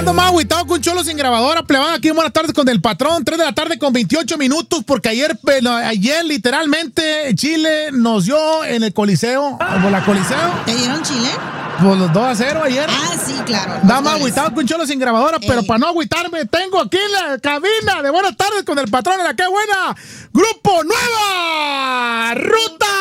ando más agüitado que un cholo sin grabadora, plebada. Aquí buenas tardes con el patrón, 3 de la tarde con 28 minutos, porque ayer literalmente Chile nos dio en el Coliseo, por la Coliseo. ¿Te dieron Chile? Pues los 2-0 ayer. Ah, sí, claro. Nada más agüitado que un cholo sin grabadora, pero para no agüitarme, tengo aquí la cabina de buenas tardes con el patrón de la que buena. Grupo Nueva Ruta.